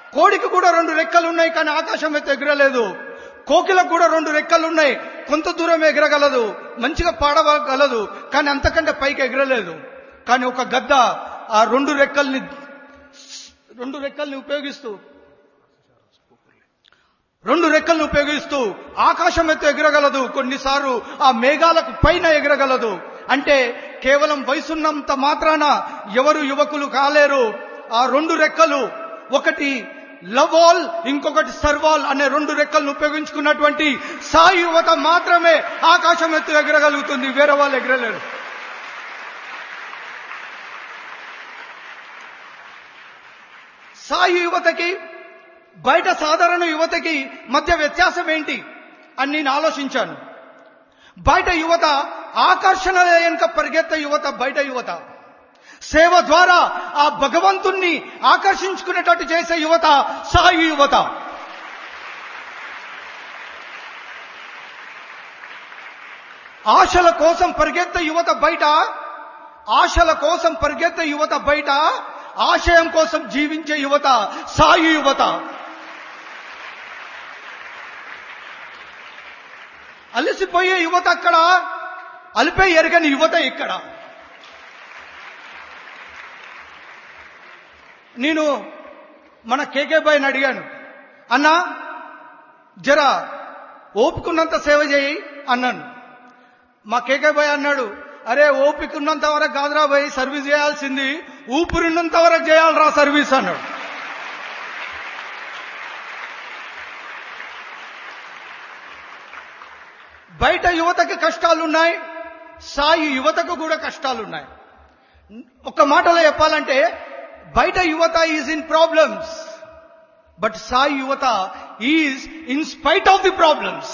కోడికి కూడా 2 రెక్కలు ఉన్నాయి, కానీ ఆకాశం ఎత్తు ఎగరలేదు. కోకిలకు కూడా 2 రెక్కలు ఉన్నాయి, కొంత దూరం ఎగరగలదు, మంచిగా పాడగలదు, కానీ అంతకంటే పైకి ఎగరలేదు. కానీ ఒక గద్ద ఆ 2 రెక్కల్ని ఉపయోగిస్తూ ఆకాశం ఎత్తు ఎగరగలదు, కొన్నిసార్లు ఆ మేఘాలకు పైన ఎగరగలదు. అంటే కేవలం వయసున్నంత మాత్రాన ఎవరు యువకులు కాలేరు. ఆ 2 రెక్కలు, ఒకటి లవాల్, ఇంకొకటి సర్వాల్ అనే 2 రెక్కలను ఉపయోగించుకున్నటువంటి సాయి యువత మాత్రమే ఆకాశం ఎత్తు ఎగరగలుగుతుంది, వేరే వాళ్ళు ఎగరలేరు. సాయి యువతకి బయట సాధారణ యువతకి మధ్య వ్యత్యాసం ఏంటి అని నేను ఆలోచించాను. బయట యువత ఆకర్షణ వెనుక పరిగెత్తే యువత బయట యువత. సేవ ద్వారా ఆ భగవంతుణ్ణి ఆకర్షించుకునేటట్టు చేసే యువత సాయి యువత. ఆశల కోసం పరిగెత్తే యువత బయట, ఆశయం కోసం జీవించే యువత సాయి యువత. అలసిపోయే యువత అక్కడ, అలిపే ఎరగని యువత ఇక్కడ. నేను మన కేకే బాయ్ని అడిగాను, అన్నా జరా ఓపికన్నంత సేవ చేయి అన్నాను. మా కేకే బాయ్ అన్నాడు, అరే ఓపికన్నంత వరకు కాదురా బాయ్ సర్వీస్ చేయాల్సింది, ఊపిరిన్నంత వరకు చేయాలరా సర్వీస్ అన్నాడు. బయట యువతకి కష్టాలున్నాయి, సాయి యువతకు కూడా కష్టాలున్నాయి. ఒక మాటలో చెప్పాలంటే బయట యువత is in problems, but Sai యువత is in spite of the problems.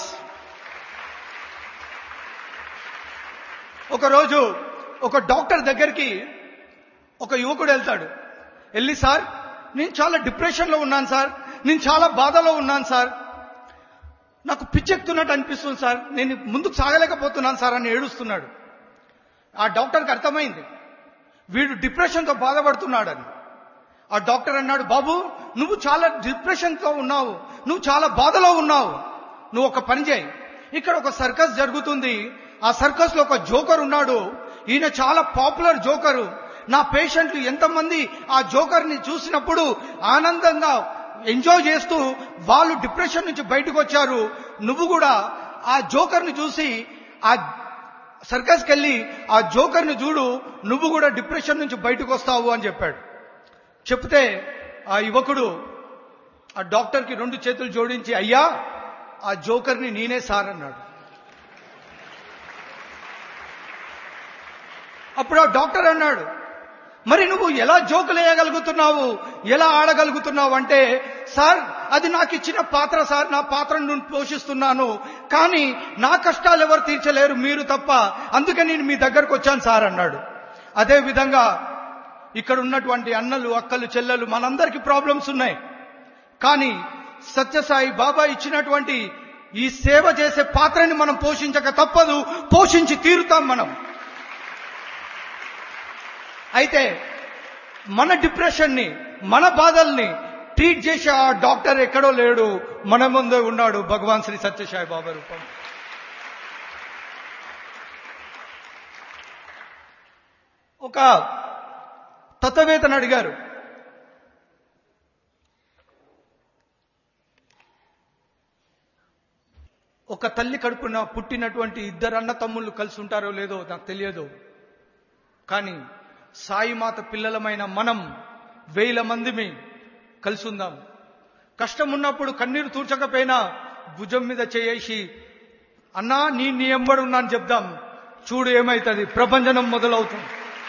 ఒకరోజు ఒక డాక్టర్ దగ్గరికి ఒక యువకుడు వెళ్తాడు. వెళ్ళి, సార్ నేను చాలా డిప్రెషన్లో ఉన్నాను సార్, నేను చాలా బాధలో ఉన్నాను సార్, నాకు పిచ్చెక్కుతున్నట్టు అనిపిస్తుంది సార్, నేను ముందుకు సాగలేకపోతున్నాను సార్ అని ఏడుస్తున్నాడు. ఆ డాక్టర్కి అర్థమైంది వీడు డిప్రెషన్తో బాధపడుతున్నాడని. ఆ డాక్టర్ అన్నాడు, బాబు నువ్వు చాలా డిప్రెషన్తో ఉన్నావు, నువ్వు చాలా బాధలో ఉన్నావు, నువ్వు ఒక పని చేయి, ఇక్కడ ఒక సర్కస్ జరుగుతుంది, ఆ సర్కస్ లో ఒక జోకర్ ఉన్నాడు, ఈయన చాలా పాపులర్ జోకరు, నా పేషెంట్లు ఎంతమంది ఆ జోకర్ ని చూసినప్పుడు ఆనందంగా ఎంజాయ్ చేస్తూ వాళ్ళు డిప్రెషన్ నుంచి బయటకు వచ్చారు, నువ్వు కూడా ఆ జోకర్ ని చూసి ఆ సర్కస్కి వెళ్ళి ఆ జోకర్ ని చూడు, నువ్వు కూడా డిప్రెషన్ నుంచి బయటకు వస్తావు అని చెప్పాడు. చెప్తే ఆ యువకుడు ఆ డాక్టర్కి 2 చేతులు జోడించి, అయ్యా ఆ జోకర్ని నేనే సార్ అన్నాడు. అప్పుడు ఆ డాక్టర్ అన్నాడు, మరి నువ్వు ఎలా జోకులు వేయగలుగుతున్నావు, ఎలా ఆడగలుగుతున్నావు అంటే, సార్ అది నాకు ఇచ్చిన పాత్ర సార్, నా పాత్రను నేను పోషిస్తున్నాను, కానీ నా కష్టాలు ఎవరు తీర్చలేరు, మీరు తప్ప, అందుకే నేను మీ దగ్గరకు వచ్చాను సార్ అన్నాడు. అదే విధంగా ఇక్కడ ఉన్నటువంటి అన్నలు, అక్కలు, చెల్లెలు మనందరికీ ప్రాబ్లమ్స్ ఉన్నాయి, కానీ సత్యసాయి బాబా ఇచ్చినటువంటి ఈ సేవ చేసే పాత్రని మనం పోషించక తప్పదు, పోషించి తీరుతాం మనం. అయితే మన డిప్రెషన్ని, మన బాధల్ని ట్రీట్ చేసే ఆ డాక్టర్ ఎక్కడో లేడు, మన ముందే ఉన్నాడు, భగవాన్ శ్రీ సత్యసాయి బాబా రూపం. ఒక తత్వవేత్తను అడిగారు, ఒక తల్లి కడుపున పుట్టినటువంటి 2 అన్న తమ్ముళ్ళు కలిసి ఉంటారో లేదో నాకు తెలియదు, కానీ సాయిమాత పిల్లలమైన మనం 1000 మందిమి కలిసి ఉందాం. కష్టం ఉన్నప్పుడు కన్నీరు తూర్చకపోయినా భుజం మీద చేసి, అన్నా నీ ఎంబడి ఉన్నాను చెప్దాం, చూడు ఏమైతుంది, ప్రభంజనం మొదలవుతుంది.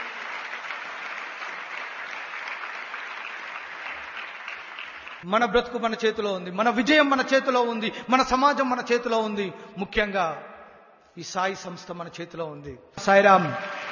మన బ్రతుకు మన చేతిలో ఉంది, మన విజయం మన చేతిలో ఉంది, మన సమాజం మన చేతిలో ఉంది, ముఖ్యంగా ఈ సాయి సంస్థ మన చేతిలో ఉంది. సాయిరామ్.